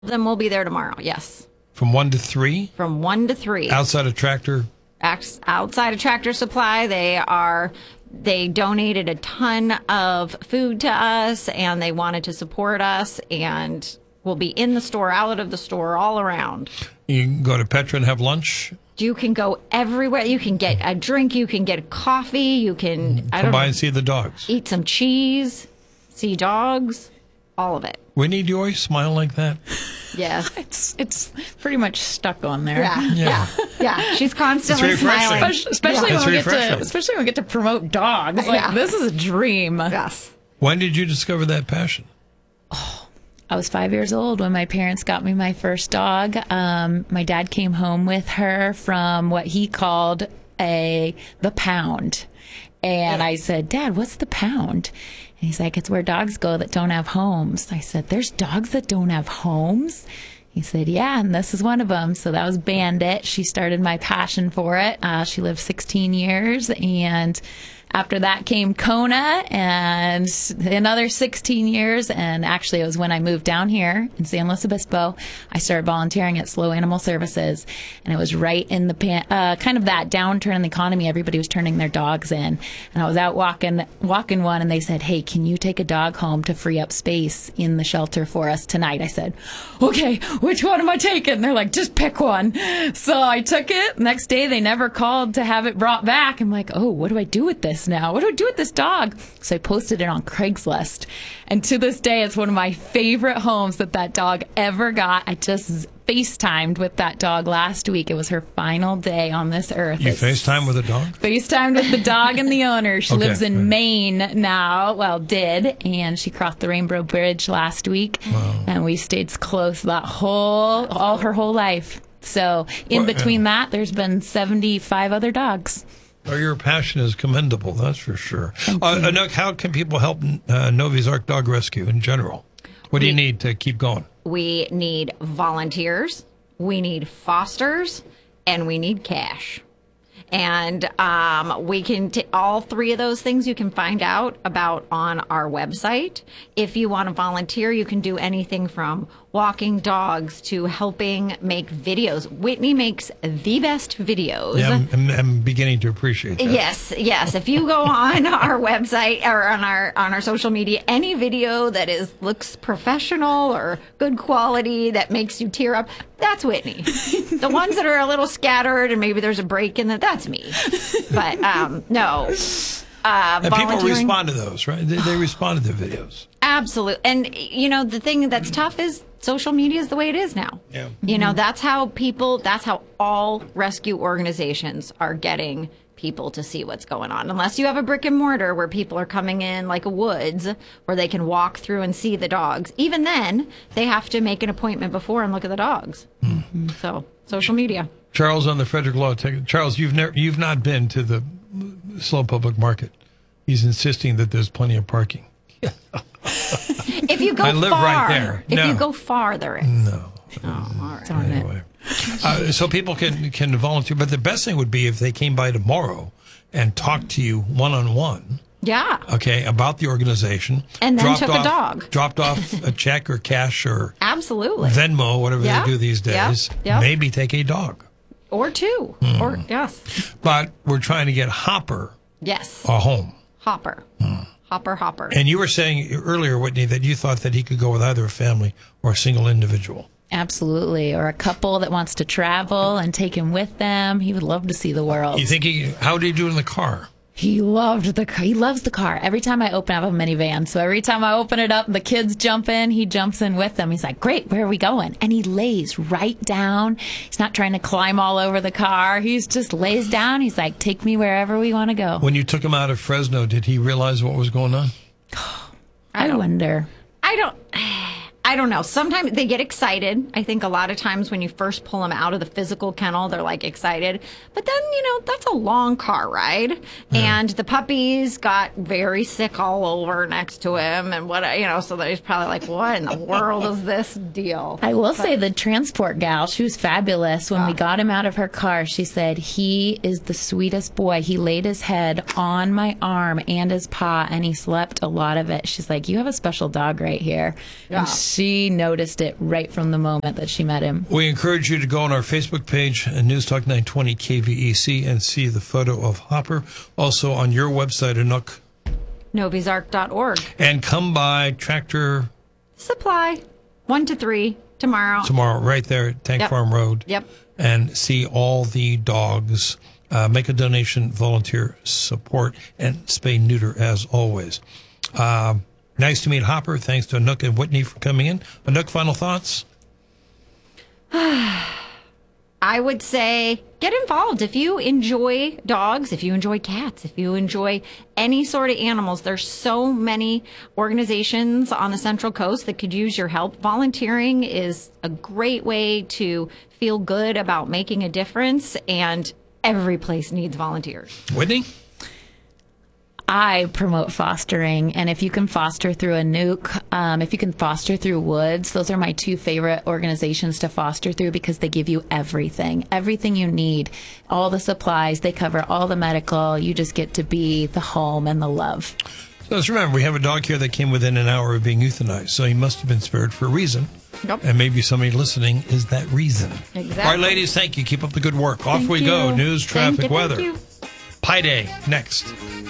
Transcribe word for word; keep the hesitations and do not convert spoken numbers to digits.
Then we'll be there tomorrow, yes. From one to three? From one to three. Outside of Tractor? Outside of Tractor Supply, they are... They donated a ton of food to us, and they wanted to support us, and we'll be in the store, out of the store, all around. You can go to Petra and have lunch? You can go everywhere. You can get a drink. You can get coffee. You can I Come don't by know, and see the dogs. Eat some cheese, see dogs, all of it. Winnie, do you always smile like that? Yes. It's it's pretty much stuck on there. Yeah, yeah, yeah. She's constantly It's refreshing. smiling. Especially, especially Yeah. when we It's get to refreshing. especially when we get to promote dogs. Like Yeah. this is a dream. Yes. When did you discover that passion? I was five years old when my parents got me my first dog. Um, my dad came home with her from what he called a the pound. And I said, Dad, what's the pound? And he's like, it's where dogs go that don't have homes. I said, there's dogs that don't have homes? He said, yeah, and this is one of them. So that was Bandit. She started my passion for it. Uh, she lived sixteen years, and after that came Kona and another sixteen years. And actually, it was when I moved down here in San Luis Obispo. I started volunteering at Slow Animal Services. And it was right in the pan- uh, kind of that downturn in the economy. Everybody was turning their dogs in. And I was out walking, walking one, and they said, hey, can you take a dog home to free up space in the shelter for us tonight? I said, okay, which one am I taking? And they're like, just pick one. So I took it. Next day, they never called to have it brought back. I'm like, oh, what do I do with this now? What do I do with this dog? So I posted it on Craigslist. And to this day, it's one of my favorite homes that that dog ever got. I just FaceTimed with that dog last week. It was her final day on this earth. You It's FaceTime with a dog? FaceTimed with the dog and the owner. She Okay, lives in right. Maine now. Well, did. And she crossed the Rainbow Bridge last week. Wow. And we stayed close that whole, all her whole life. So in Well, between yeah. that, there's been seventy-five other dogs. Oh, your passion is commendable, that's for sure. Uh, Anouk, how can people help uh, Novi's Ark Dog Rescue in general? What do you We- need to keep going? We need volunteers, we need fosters, and we need cash. And um, we can t- all three of those things you can find out about on our website. If you want to volunteer, you can do anything from walking dogs to helping make videos. Whitney makes the best videos. Yeah, I'm, I'm, I'm beginning to appreciate that. Yes, yes. If you go on our website or on our on our social media, any video that is looks professional or good quality that makes you tear up, that's Whitney. The ones that are a little scattered and maybe there's a break in it, that's me. But um, no. Uh, And people volunteering- respond to those, right? They, they respond to the videos. Absolutely. And, you know, the thing that's tough is social media is the way it is now. Yeah. You know, that's how people, that's how all rescue organizations are getting people to see what's going on. Unless you have a brick and mortar where people are coming in like a woods where they can walk through and see the dogs. Even then, they have to make an appointment before and look at the dogs. Mm-hmm. So, social media. Charles on the Frederick Law Tech. Charles, you've never, you've not been to the Slow Public Market. He's insisting that there's plenty of parking. If you go I live far, right there. if No. you go far, there is. No. Oh, all right. Darn it. Anyway. Uh, so people can, can volunteer. But the best thing would be if they came by tomorrow and talked to you one-on-one. Yeah. Okay, about the organization. And then dropped took a off, dog. Dropped off a check or cash or Absolutely. Venmo, whatever Yeah, they do these yeah, days. yeah. Maybe take a dog. Or two. Hmm. Or, yes. But we're trying to get Hopper Yes. a home. Hopper. Hopper, Hopper. And you were saying earlier, Whitney, that you thought that he could go with either a family or a single individual. Absolutely. Or a couple that wants to travel and take him with them. He would love to see the world. You think he, how did he do in the car? He loved the car. He loves the car. Every time I open up a minivan, so every time I open it up, the kids jump in. He jumps in with them. He's like, "Great, where are we going?" And he lays right down. He's not trying to climb all over the car. He's just lays down. He's like, "Take me wherever we want to go." When you took him out of Fresno, did he realize what was going on? I, don't- wonder. I don't. I don't know. Sometimes they get excited. I think a lot of times when you first pull them out of the physical kennel, they're like excited. But then, you know, that's a long car ride. Yeah. And the puppies got very sick all over next to him. And what, you know, so he's probably like, what in the world is this deal? I will say the transport gal, she was fabulous. When we got him out of her car, she said, he is the sweetest boy. He laid his head on my arm and his paw, and he slept a lot of it. She's like, you have a special dog right here. Yeah. And she she noticed it right from the moment that she met him. We encourage you to go on our Facebook page, uh, News Talk nine twenty K V E C, and see the photo of Hopper. Also on your website, Anouk. Novisark dot org. And come by Tractor Supply, one to three tomorrow. tomorrow, right there at Tank Yep. Farm Road. Yep. And see all the dogs. Uh, make a donation, volunteer support, and spay neuter as always. Uh, nice to meet Hopper. Thanks to Anouk and Whitney for coming in. Anouk, final thoughts? I would say get involved. If you enjoy dogs, if you enjoy cats, if you enjoy any sort of animals, there's so many organizations on the Central Coast that could use your help. Volunteering is a great way to feel good about making a difference, and every place needs volunteers. Whitney? I promote fostering, and if you can foster through a nuke, um, if you can foster through Woods, those are my two favorite organizations to foster through because they give you everything, everything you need, all the supplies, they cover all the medical, you just get to be the home and the love. So let's remember, we have a dog here that came within an hour of being euthanized, so he must have been spared for a reason. Yep. And maybe somebody listening is that reason. Exactly. All right, ladies, thank you. Keep up the good work. Off Thank we go. you. News, Thank traffic, you, weather. thank you. Pi Day next.